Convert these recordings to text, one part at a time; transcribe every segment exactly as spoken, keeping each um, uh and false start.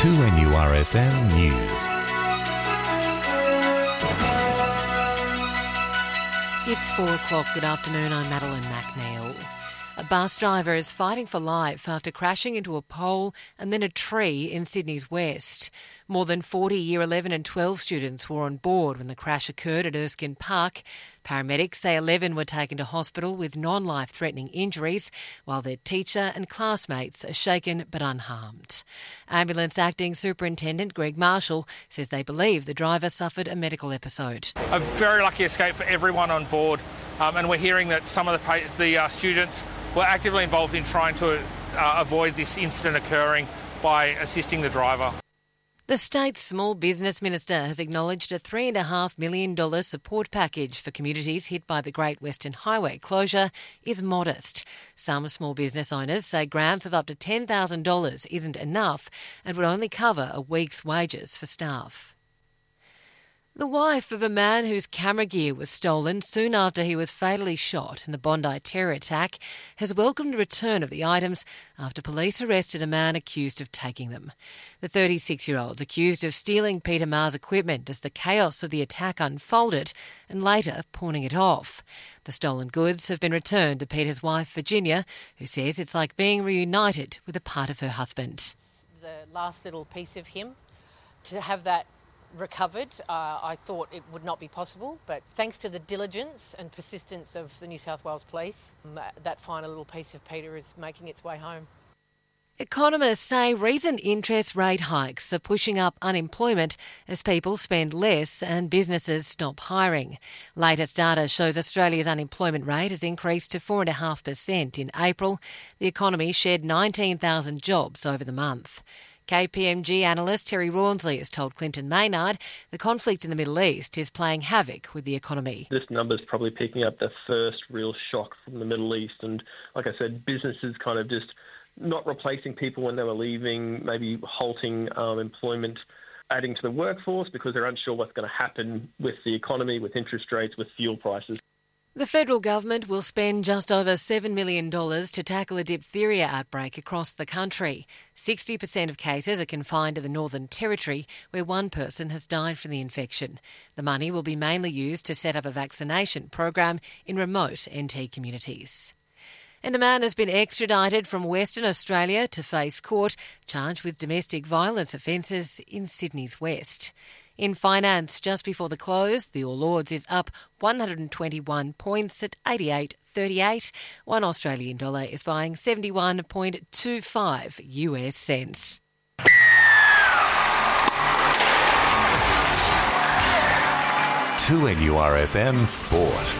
two N U R F M News. It's four o'clock. Good afternoon. I'm Madeline McNeil. A bus driver is fighting for life after crashing into a pole and then a tree in Sydney's west. More than forty Year eleven and twelve students were on board when the crash occurred at Erskine Park. Paramedics say eleven were taken to hospital with non-life-threatening injuries, while their teacher and classmates are shaken but unharmed. Ambulance Acting Superintendent Greg Marshall says they believe the driver suffered a medical episode. A very lucky escape for everyone on board, um, and we're hearing that some of the, the uh, students were actively involved in trying to uh, avoid this incident occurring by assisting the driver. The state's small business minister has acknowledged a three point five million dollars support package for communities hit by the Great Western Highway closure is modest. Some small business owners say grants of up to ten thousand dollars isn't enough and would only cover a week's wages for staff. The wife of a man whose camera gear was stolen soon after he was fatally shot in the Bondi terror attack has welcomed the return of the items after police arrested a man accused of taking them. The thirty-six-year-old's accused of stealing Peter Ma's equipment as the chaos of the attack unfolded and later pawning it off. The stolen goods have been returned to Peter's wife, Virginia, who says it's like being reunited with a part of her husband. The last little piece of him, to have that recovered, uh, I thought it would not be possible, but thanks to the diligence and persistence of the New South Wales Police, that final little piece of Peter is making its way home. Economists say recent interest rate hikes are pushing up unemployment as people spend less and businesses stop hiring. Latest data shows Australia's unemployment rate has increased to four point five percent in April. The economy shed nineteen thousand jobs over the month. K P M G analyst Terry Rawnsley has told Clinton Maynard the conflict in the Middle East is playing havoc with the economy. This number's probably picking up the first real shock from the Middle East, and like I said, businesses kind of just not replacing people when they were leaving, maybe halting um, employment, adding to the workforce because they're unsure what's going to happen with the economy, with interest rates, with fuel prices. The federal government will spend just over seven million dollars to tackle a diphtheria outbreak across the country. sixty percent of cases are confined to the Northern Territory, where one person has died from the infection. The money will be mainly used to set up a vaccination program in remote N T communities. And a man has been extradited from Western Australia to face court, charged with domestic violence offences in Sydney's west. In finance, just before the close, the All Ords is up one hundred twenty-one points at eighty-eight thirty-eight. One Australian dollar is buying seventy-one point two five U S cents. two N U R F M Sport.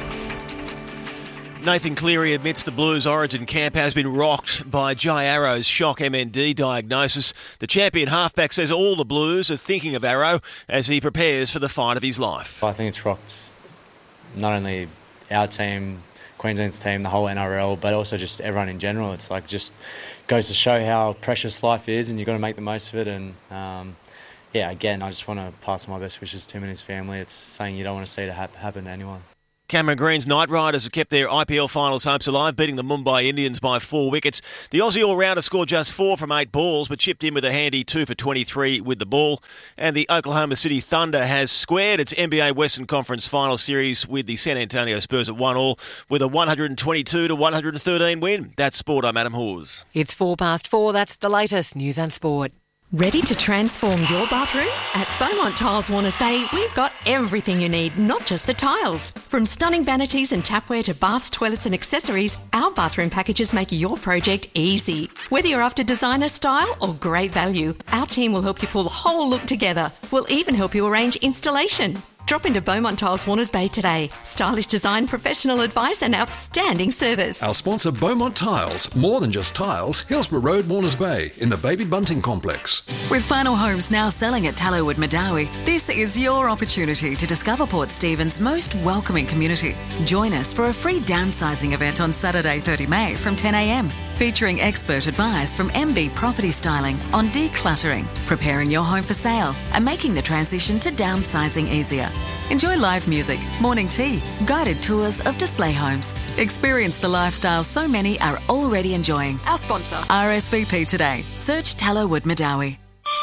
Nathan Cleary admits the Blues Origin camp has been rocked by Jai Arrow's shock M N D diagnosis. The champion halfback says all the Blues are thinking of Arrow as he prepares for the fight of his life. I think it's rocked not only our team, Queensland's team, the whole N R L, but also just everyone in general. It's like just goes to show how precious life is, and you've got to make the most of it. And um, yeah, again, I just want to pass on my best wishes to him and his family. It's something you don't want to see to ha- happen to anyone. Cameron Green's Knight Riders have kept their I P L finals hopes alive, beating the Mumbai Indians by four wickets. The Aussie all-rounder scored just four from eight balls, but chipped in with a handy two for twenty-three with the ball. And the Oklahoma City Thunder has squared its N B A Western Conference Final Series with the San Antonio Spurs at one all with a one twenty-two to one thirteen win. That's sport. I'm Adam Hawes. It's four past four. That's the latest news and sport. Ready to transform your bathroom? At Beaumont Tiles Warners Bay, we've got everything you need, not just the tiles. From stunning vanities and tapware to baths, toilets and accessories, our bathroom packages make your project easy. Whether you're after designer style or great value, our team will help you pull the whole look together. We'll even help you arrange installation. Drop into Beaumont Tiles Warners Bay today. Stylish design, professional advice and outstanding service. Our sponsor Beaumont Tiles. More than just tiles. Hillsborough Road, Warners Bay, in the Baby Bunting Complex. With final homes now selling at Tallowood Madawi, this is your opportunity to discover Port Stephens' most welcoming community. Join us for a free downsizing event on Saturday, the thirtieth of May from ten a m, featuring expert advice from M B Property Styling on decluttering, preparing your home for sale and making the transition to downsizing easier. Enjoy live music, morning tea, guided tours of display homes. Experience the lifestyle so many are already enjoying. Our sponsor. R S V P today. Search Tallowood Madawi.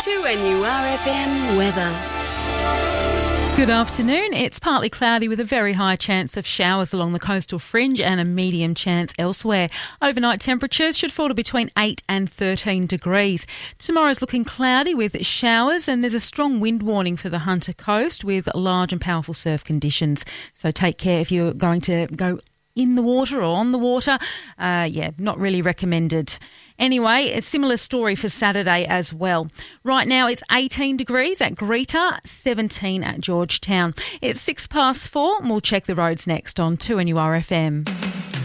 two N U R F M weather. Good afternoon. It's partly cloudy with a very high chance of showers along the coastal fringe and a medium chance elsewhere. Overnight temperatures should fall to between eight and thirteen degrees. Tomorrow's looking cloudy with showers, and there's a strong wind warning for the Hunter Coast with large and powerful surf conditions. So take care if you're going to go in the water or on the water. Uh, yeah, not really recommended. Anyway, a similar story for Saturday as well. Right now it's eighteen degrees at Greta, seventeen at Georgetown. It's six past four and we'll check the roads next on two N U R F M.